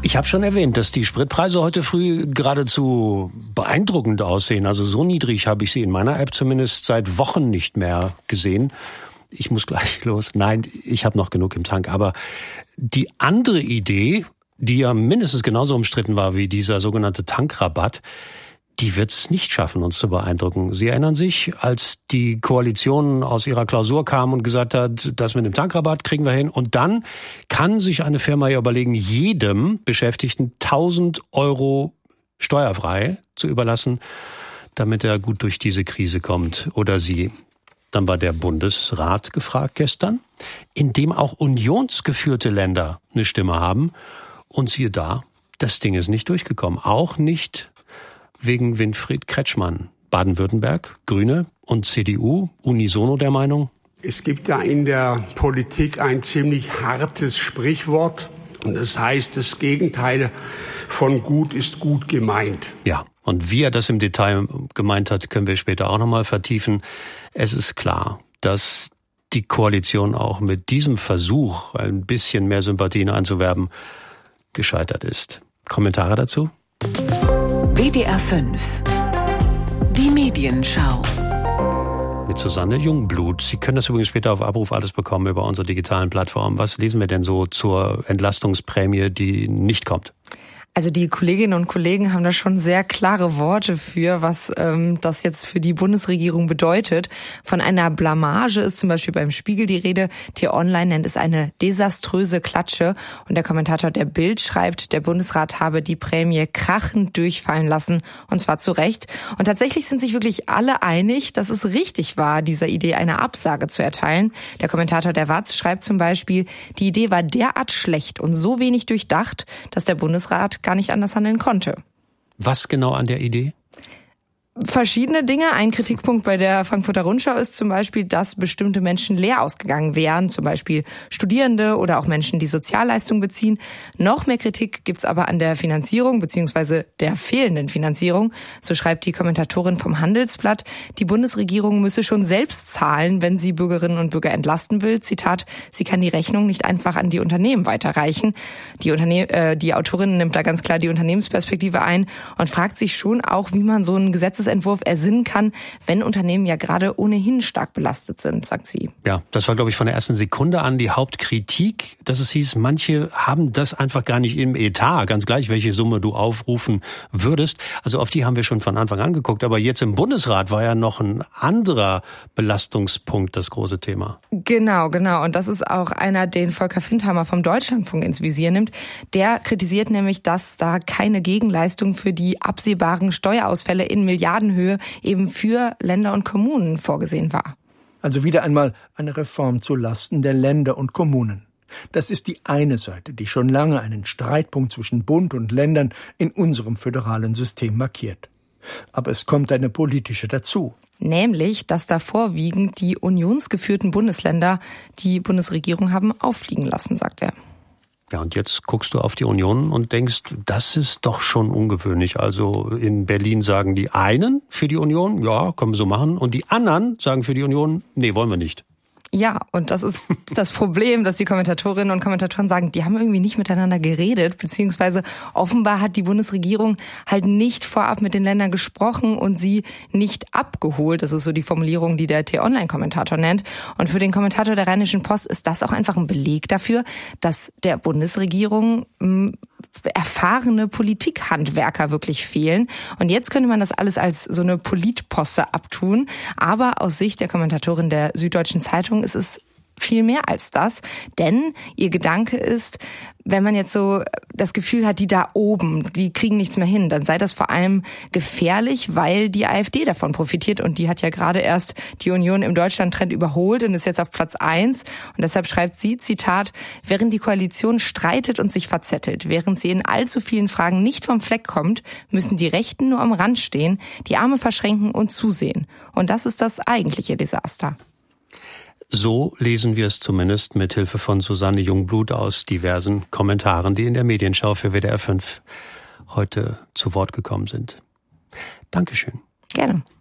Ich habe schon erwähnt, dass die Spritpreise heute früh geradezu beeindruckend aussehen. Also so niedrig habe ich sie in meiner App zumindest seit Wochen nicht mehr gesehen. Ich muss gleich los. Nein, ich habe noch genug im Tank. Aber die andere Idee, die ja mindestens genauso umstritten war wie dieser sogenannte Tankrabatt, die wird es nicht schaffen, uns zu beeindrucken. Sie erinnern sich, als die Koalition aus ihrer Klausur kam und gesagt hat, das mit dem Tankrabatt kriegen wir hin. Und dann kann sich eine Firma ja überlegen, jedem Beschäftigten 1.000 € steuerfrei zu überlassen, damit er gut durch diese Krise kommt oder sie. Dann war der Bundesrat gefragt gestern, in dem auch unionsgeführte Länder eine Stimme haben. Und siehe da, das Ding ist nicht durchgekommen. Auch nicht wegen Winfried Kretschmann. Baden-Württemberg, Grüne und CDU unisono der Meinung? Es gibt ja in der Politik ein ziemlich hartes Sprichwort. Und das heißt, das Gegenteil von gut ist gut gemeint. Ja, und wie er das im Detail gemeint hat, können wir später auch nochmal vertiefen. Es ist klar, dass die Koalition auch mit diesem Versuch, ein bisschen mehr Sympathien einzuwerben, gescheitert ist. Kommentare dazu? WDR 5. Die Medienschau. Mit Susanne Jungblut. Sie können das übrigens später auf Abruf alles bekommen über unsere digitalen Plattformen. Was lesen wir denn so zur Entlastungsprämie, die nicht kommt? Also die Kolleginnen und Kollegen haben da schon sehr klare Worte für, was das jetzt für die Bundesregierung bedeutet. Von einer Blamage ist zum Beispiel beim Spiegel die Rede. T-Online nennt es eine desaströse Klatsche. Und der Kommentator der Bild schreibt, der Bundesrat habe die Prämie krachend durchfallen lassen. Und zwar zu Recht. Und tatsächlich sind sich wirklich alle einig, dass es richtig war, dieser Idee eine Absage zu erteilen. Der Kommentator der WAZ schreibt zum Beispiel, die Idee war derart schlecht und so wenig durchdacht, dass der Bundesrat gar nicht anders handeln konnte. Was genau an der Idee? Verschiedene Dinge. Ein Kritikpunkt bei der Frankfurter Rundschau ist zum Beispiel, dass bestimmte Menschen leer ausgegangen wären, zum Beispiel Studierende oder auch Menschen, die Sozialleistungen beziehen. Noch mehr Kritik gibt's aber an der Finanzierung bzw. der fehlenden Finanzierung. So schreibt die Kommentatorin vom Handelsblatt, die Bundesregierung müsse schon selbst zahlen, wenn sie Bürgerinnen und Bürger entlasten will. Zitat, sie kann die Rechnung nicht einfach an die Unternehmen weiterreichen. Die Autorin nimmt da ganz klar die Unternehmensperspektive ein und fragt sich schon auch, wie man so einen Gesetzesentwurf ersinnen kann, wenn Unternehmen ja gerade ohnehin stark belastet sind, sagt sie. Ja, das war, glaube ich, von der ersten Sekunde an die Hauptkritik, dass es hieß, manche haben das einfach gar nicht im Etat, ganz gleich, welche Summe du aufrufen würdest. Also auf die haben wir schon von Anfang an geguckt. Aber jetzt im Bundesrat war ja noch ein anderer Belastungspunkt das große Thema. Genau. Und das ist auch einer, den Volker Findhammer vom Deutschlandfunk ins Visier nimmt. Der kritisiert nämlich, dass da keine Gegenleistung für die absehbaren Steuerausfälle in Milliardenhöhe eben für Länder und Kommunen vorgesehen war. Also wieder einmal eine Reform zu Lasten der Länder und Kommunen. Das ist die eine Seite, die schon lange einen Streitpunkt zwischen Bund und Ländern in unserem föderalen System markiert. Aber es kommt eine politische dazu. Nämlich, dass da vorwiegend die unionsgeführten Bundesländer die Bundesregierung haben auffliegen lassen, sagt er. Ja, und jetzt guckst du auf die Union und denkst, das ist doch schon ungewöhnlich. Also in Berlin sagen die einen für die Union, ja, können wir so machen. Und die anderen sagen für die Union, nee, wollen wir nicht. Ja, und das ist das Problem, dass die Kommentatorinnen und Kommentatoren sagen, die haben irgendwie nicht miteinander geredet, beziehungsweise offenbar hat die Bundesregierung halt nicht vorab mit den Ländern gesprochen und sie nicht abgeholt. Das ist so die Formulierung, die der T-Online-Kommentator nennt. Und für den Kommentator der Rheinischen Post ist das auch einfach ein Beleg dafür, dass der Bundesregierung erfahrene Politikhandwerker wirklich fehlen. Und jetzt könnte man das alles als so eine Politposse abtun. Aber aus Sicht der Kommentatorin der Süddeutschen Zeitung ist es viel mehr als das, denn ihr Gedanke ist, wenn man jetzt so das Gefühl hat, die da oben, die kriegen nichts mehr hin, dann sei das vor allem gefährlich, weil die AfD davon profitiert und die hat ja gerade erst die Union im Deutschland-Trend überholt und ist jetzt auf Platz 1 und deshalb schreibt sie, Zitat, während die Koalition streitet und sich verzettelt, während sie in allzu vielen Fragen nicht vom Fleck kommt, müssen die Rechten nur am Rand stehen, die Arme verschränken und zusehen. Und das ist das eigentliche Desaster. So lesen wir es zumindest mit Hilfe von Susanne Jungblut aus diversen Kommentaren, die in der Medienschau für WDR 5 heute zu Wort gekommen sind. Dankeschön. Gerne.